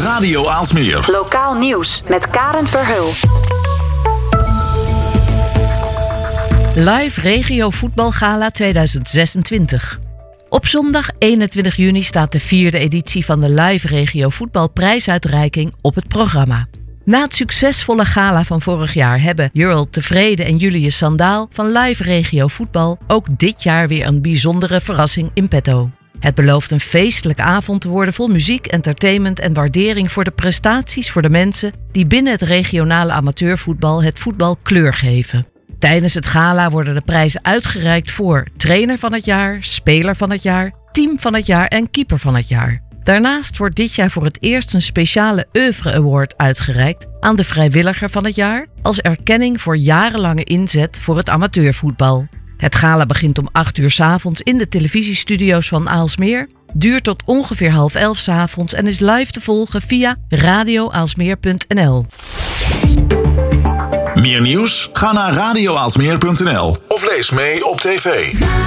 Radio Aalsmeer. Lokaal nieuws met Karen Verheul. Live Regio Voetbalgala 2026. Op zondag 21 juni staat de 4e editie van de Live Regio Voetbalprijsuitreiking op het programma. Na het succesvolle gala van vorig jaar hebben Jurl Tevreden en Julius Sandaal van Live Regio Voetbal ook dit jaar weer een bijzondere verrassing in petto. Het belooft een feestelijke avond te worden vol muziek, entertainment en waardering voor de prestaties voor de mensen die binnen het regionale amateurvoetbal het voetbal kleur geven. Tijdens het gala worden de prijzen uitgereikt voor trainer van het jaar, speler van het jaar, team van het jaar en keeper van het jaar. Daarnaast wordt dit jaar voor het eerst een speciale Oeuvre Award uitgereikt aan de vrijwilliger van het jaar als erkenning voor jarenlange inzet voor het amateurvoetbal. Het gala begint om 8 uur 's avonds in de televisiestudio's van Aalsmeer, duurt tot ongeveer 22:30 's avonds en is live te volgen via radioaalsmeer.nl. Meer nieuws? Ga naar radioaalsmeer.nl of lees mee op tv.